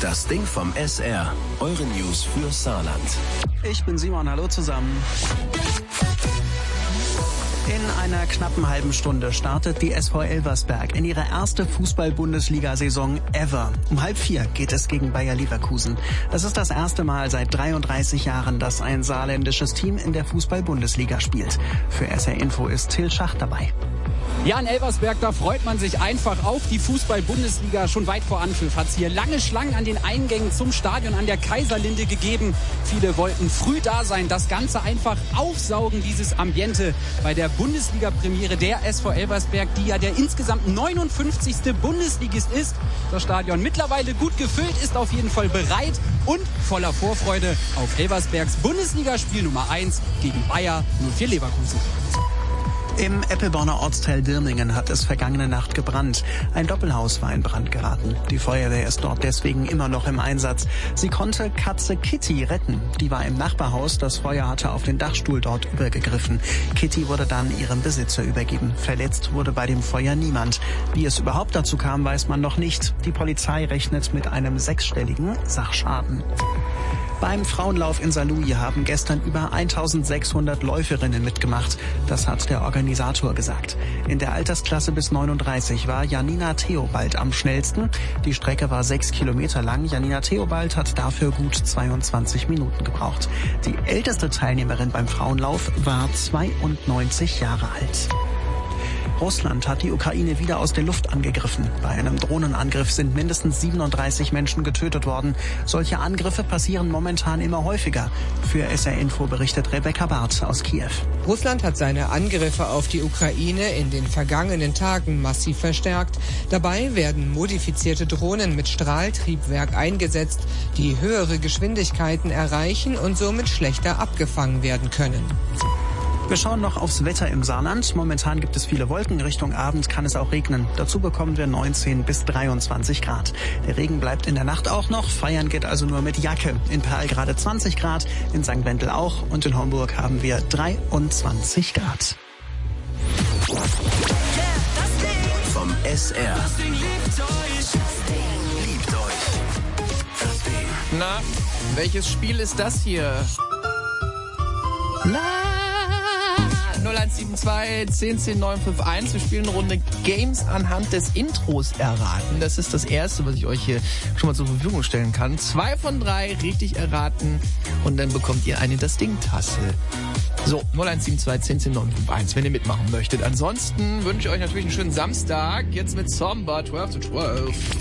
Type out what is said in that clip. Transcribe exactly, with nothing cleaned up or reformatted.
Das Ding vom S R. Eure News für Saarland. Ich bin Simon, hallo zusammen. In einer knappen halben Stunde startet die S V Elversberg in ihre erste Fußball-Bundesliga-Saison ever. Um halb vier geht es gegen Bayer Leverkusen. Das ist das erste Mal seit dreiunddreißig Jahren, dass ein saarländisches Team in der Fußball-Bundesliga spielt. Für S R Info ist Till Schacht dabei. Ja, in Elversberg, da freut man sich einfach auf die Fußball-Bundesliga. Schon weit vor Anpfiff hat es hier lange Schlangen an den Eingängen zum Stadion an der Kaiserlinde gegeben. Viele wollten früh da sein, das Ganze einfach aufsaugen, dieses Ambiente bei der Bundesliga-Premiere der S V Elversberg, die ja der insgesamt neunundfünfzigste Bundesligist ist. Das Stadion mittlerweile gut gefüllt, ist auf jeden Fall bereit und voller Vorfreude auf Elversbergs Bundesligaspiel Nummer eins gegen Bayer null vier Leverkusen. Im Eppelborner Ortsteil Dirningen hat es vergangene Nacht gebrannt. Ein Doppelhaus war in Brand geraten. Die Feuerwehr ist dort deswegen immer noch im Einsatz. Sie konnte Katze Kitty retten. Die war im Nachbarhaus. Das Feuer hatte auf den Dachstuhl dort übergegriffen. Kitty wurde dann ihrem Besitzer übergeben. Verletzt wurde bei dem Feuer niemand. Wie es überhaupt dazu kam, weiß man noch nicht. Die Polizei rechnet mit einem sechsstelligen Sachschaden. Beim Frauenlauf in Saarlouis haben gestern über eintausendsechshundert Läuferinnen mitgemacht. Das hat der Organisator gesagt. In der Altersklasse bis neununddreißig war Janina Theobald am schnellsten. Die Strecke war sechs Kilometer lang. Janina Theobald hat dafür gut zweiundzwanzig Minuten gebraucht. Die älteste Teilnehmerin beim Frauenlauf war zweiundneunzig Jahre alt. Russland hat die Ukraine wieder aus der Luft angegriffen. Bei einem Drohnenangriff sind mindestens siebenunddreißig Menschen getötet worden. Solche Angriffe passieren momentan immer häufiger. Für S R Info berichtet Rebecca Barth aus Kiew. Russland hat seine Angriffe auf die Ukraine in den vergangenen Tagen massiv verstärkt. Dabei werden modifizierte Drohnen mit Strahltriebwerk eingesetzt, die höhere Geschwindigkeiten erreichen und somit schlechter abgefangen werden können. Wir schauen noch aufs Wetter im Saarland. Momentan gibt es viele Wolken. Richtung Abend kann es auch regnen. Dazu bekommen wir neunzehn bis dreiundzwanzig Grad. Der Regen bleibt in der Nacht auch noch. Feiern geht also nur mit Jacke. In Perl gerade zwanzig Grad, in Sankt Wendel auch. Und in Homburg haben wir dreiundzwanzig Grad. Vom S R. Liebt euch. Das Ding. Na, welches Spiel ist das hier? La null eins sieben zwei, zehn zehn, neun fünf eins. Wir spielen eine Runde Games anhand des Intros erraten. Das ist das Erste, was ich euch hier schon mal zur Verfügung stellen kann. Zwei von drei richtig erraten und dann bekommt ihr eine Das Ding-Tasse. So, null eins sieben zwei, zehn zehn, neun fünf eins, wenn ihr mitmachen möchtet. Ansonsten wünsche ich euch natürlich einen schönen Samstag. Jetzt mit Somba, zwölf zu zwölf.